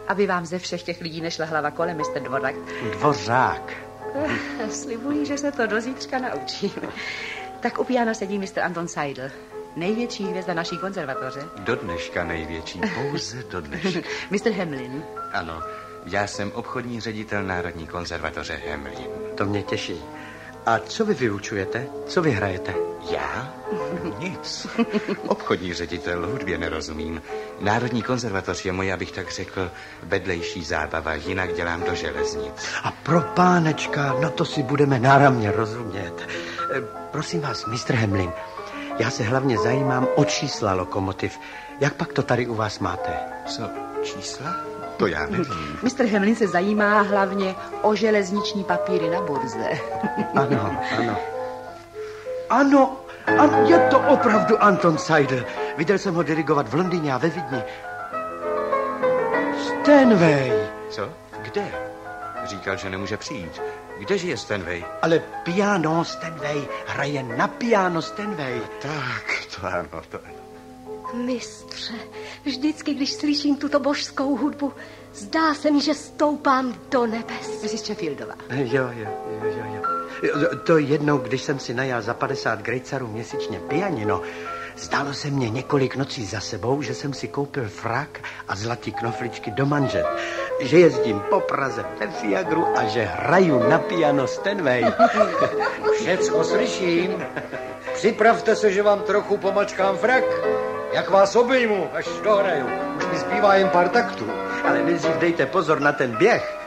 aby vám ze všech těch lidí nešla hlava kolem, Mr. Dvořák. Dvořák. Slibuji, že se to do zítřka naučím. Tak u piana sedí Mr. Anton Seidl, největší hvězda naší konzervatoře. Do dneška největší, pouze do dneška. Mr. Hemlin. Ano, já jsem obchodní ředitel Národní konzervatoře Hemlin. To mě těší. A co vy vyučujete? Co vy hrajete? Já? Nic. Obchodní ředitel, hudbě nerozumím. Národní konzervatoř je moje, abych tak řekl, vedlejší zábava, jinak dělám do železnic. A pro pánečka, no to si budeme náramně rozumět. Prosím vás, mistr Hemlin, já se hlavně zajímám o čísla lokomotiv. Jak pak to tady u vás máte? Co, čísla? To já nevím. Mr. Hemlin se zajímá hlavně o železniční papíry na burze. Ano, ano. Ano, je to opravdu Anton Seidl. Viděl jsem ho dirigovat v Londýně a ve Vídni. Stanway. Co? Kde? Říkal, že nemůže přijít. Kdeže je Stanway? Ale piano Stanway. Hraje na piano Stanway. Tak, to ano, to ano. Mistře, vždycky, když slyším tuto božskou hudbu, zdá se mi, že stoupám do nebes. Mrs. Sheffieldová. Jo. To jednou, když jsem si najal za 50 grejcarů měsíčně pianino, zdálo se mně několik nocí za sebou, že jsem si koupil frak a zlatý knofličky do manžet, že jezdím po Praze ve Fiagru a že hraju na piano Stanway. Všecko slyším. Připravte se, že vám trochu pomačkám frak. Jak vás obejmu, až dohraju. Už mi zbývá jen pár taktů. Ale nejdřív dejte pozor na ten běh.